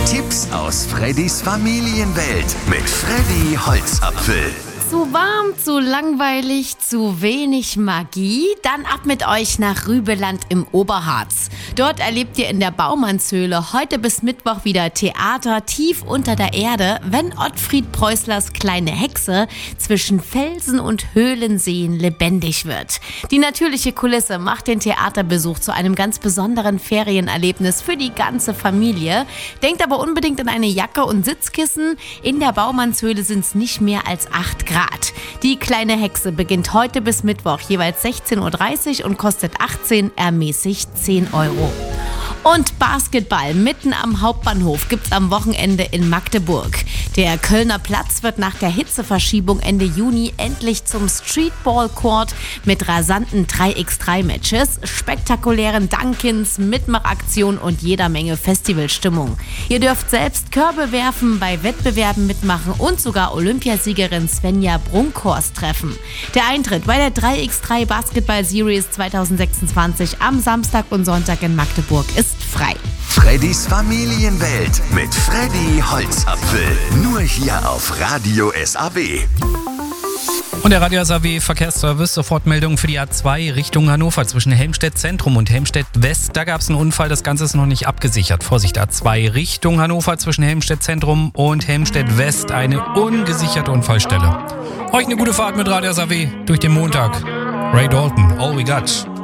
Tipps aus Freddys Familienwelt mit Freddy Holzapfel. Zu warm, zu langweilig, zu wenig Magie? Dann ab mit euch nach Rübeland im Oberharz. Dort erlebt ihr in der Baumannshöhle heute bis Mittwoch wieder Theater tief unter der Erde, wenn Ottfried Preußlers kleine Hexe zwischen Felsen und Höhlenseen lebendig wird. Die natürliche Kulisse macht den Theaterbesuch zu einem ganz besonderen Ferienerlebnis für die ganze Familie. Denkt aber unbedingt an eine Jacke und Sitzkissen. In der Baumannshöhle sind es nicht mehr als 8 Grad. Die kleine Hexe beginnt heute bis Mittwoch jeweils 16:30 Uhr und kostet 18, ermäßigt 10 Euro. Und Basketball mitten am Hauptbahnhof gibt's am Wochenende in Magdeburg. Der Kölner Platz wird nach der Hitzeverschiebung Ende Juni endlich zum Streetball-Court mit rasanten 3x3-Matches, spektakulären Dunkins, Mitmachaktionen und jeder Menge Festivalstimmung. Ihr dürft selbst Körbe werfen, bei Wettbewerben mitmachen und sogar Olympiasiegerin Svenja Brunkhorst treffen. Der Eintritt bei der 3x3 Basketball Series 2026 am Samstag und Sonntag in Magdeburg ist frei. Freddys Familienwelt mit Freddy Holzapfel. Nur hier auf Radio SAW. Und der Radio SAW Verkehrsservice, Sofortmeldung für die A2 Richtung Hannover zwischen Helmstedt Zentrum und Helmstedt West. Da gab es einen Unfall, das Ganze ist noch nicht abgesichert. Vorsicht, A2 Richtung Hannover zwischen Helmstedt Zentrum und Helmstedt West, eine ungesicherte Unfallstelle. Euch eine gute Fahrt mit Radio SAW durch den Montag. Ray Dalton, All We Got.